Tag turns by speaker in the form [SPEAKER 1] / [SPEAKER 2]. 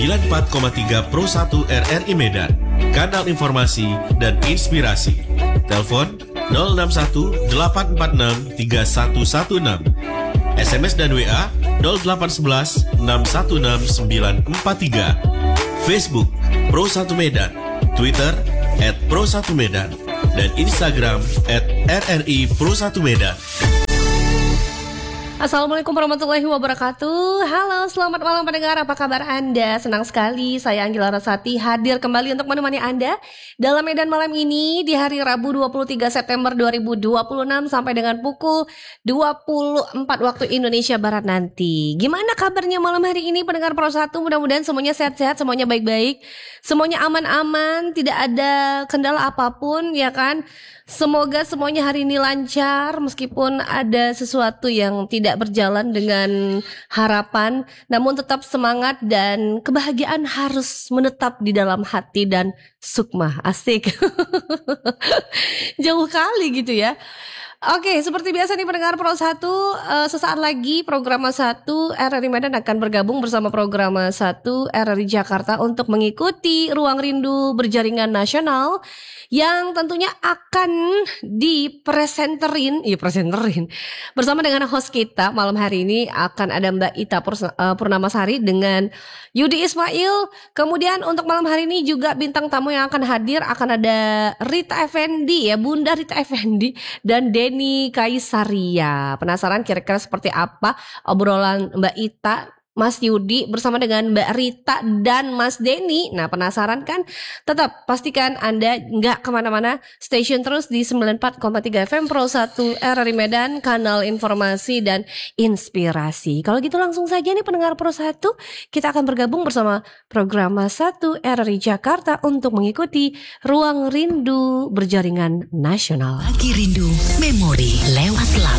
[SPEAKER 1] 94,3 Pro 1 RRI Medan, kanal informasi dan inspirasi. Telepon 061 846 3116. SMS dan WA 0811 616 943. Facebook Pro 1 Medan, Twitter @Pro1Medan, dan Instagram @RRI Pro 1 Medan.
[SPEAKER 2] Assalamualaikum warahmatullahi wabarakatuh. Halo, selamat malam pendengar. Apa kabar Anda? Senang sekali saya Anggila Rasati hadir kembali untuk menemani Anda dalam Medan malam ini di hari Rabu 23 September 2026 sampai dengan pukul 24 waktu Indonesia Barat nanti. Gimana kabarnya malam hari ini pendengar Pro 1? Mudah-mudahan semuanya sehat-sehat, semuanya baik-baik, semuanya aman-aman, tidak ada kendala apapun, ya kan? Semoga semuanya hari ini lancar meskipun ada sesuatu yang tidak berjalan dengan harapan, namun tetap semangat dan kebahagiaan harus menetap di dalam hati dan sukma. Asik. Jauh kali gitu ya. Oke, seperti biasa nih pendengar Pro 1, sesaat lagi Programa 1 RRI Medan akan bergabung bersama Programa 1 RRI Jakarta untuk mengikuti Ruang Rindu Berjaringan Nasional yang tentunya akan dipresenterin bersama dengan host kita malam hari ini. Akan ada Mbak Ita Purnamasari dengan Yudi Ismail. Kemudian untuk malam hari ini juga bintang tamu yang akan hadir akan ada Rita Effendi, ya, Bunda Rita Effendi dan Denny Kaisaria. Penasaran kira-kira seperti apa obrolan Mbak Ita, Mas Yudi bersama dengan Mbak Rita dan Mas Denny? Nah, penasaran kan? Tetap pastikan Anda nggak kemana-mana, stay tune terus di 94,3 FM Pro 1 RRI Medan, kanal informasi dan inspirasi. Kalau gitu langsung saja nih pendengar Pro 1, kita akan bergabung bersama Programa 1 RRI Jakarta untuk mengikuti Ruang Rindu Berjaringan Nasional.
[SPEAKER 3] Bagi rindu memori lewat lagu.